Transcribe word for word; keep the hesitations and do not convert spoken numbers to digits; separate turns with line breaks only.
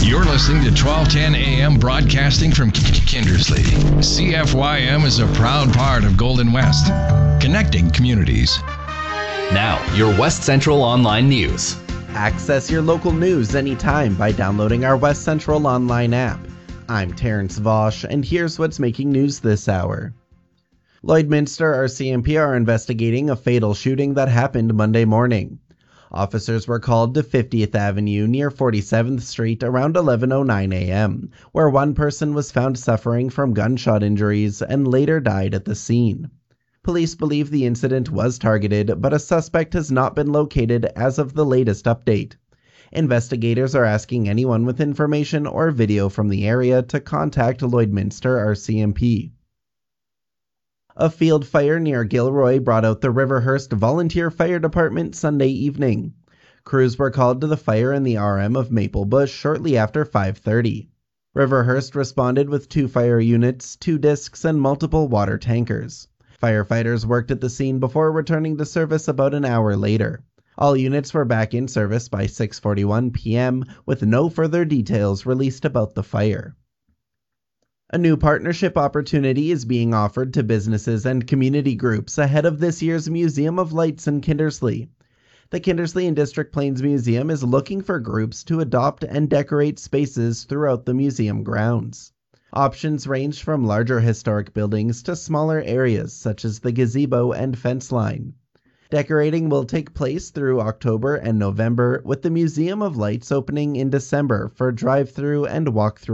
You're listening to twelve ten A M broadcasting from Kindersley. C F Y M is a proud part of Golden West, connecting communities.
Now, your West Central Online News.
Access your local news anytime by downloading our West Central Online app. I'm Terrence Vosch, and here's what's making news this hour. Lloydminster R C M P are investigating a fatal shooting that happened Monday morning. Officers were called to fiftieth Avenue near forty-seventh Street around eleven oh nine a.m., where one person was found suffering from gunshot injuries and later died at the scene. Police believe the incident was targeted, but a suspect has not been located as of the latest update. Investigators are asking anyone with information or video from the area to contact Lloydminster R C M P. A field fire near Gilroy brought out the Riverhurst Volunteer Fire Department Sunday evening. Crews were called to the fire in the R M of Maple Bush shortly after five thirty. Riverhurst responded with two fire units, two discs, and multiple water tankers. Firefighters worked at the scene before returning to service about an hour later. All units were back in service by six forty-one p.m., with no further details released about the fire. A new partnership opportunity is being offered to businesses and community groups ahead of this year's Museum of Lights in Kindersley. The Kindersley and District Plains Museum is looking for groups to adopt and decorate spaces throughout the museum grounds. Options range from larger historic buildings to smaller areas such as the gazebo and fence line. Decorating will take place through October and November, with the Museum of Lights opening in December for drive-through and walk-through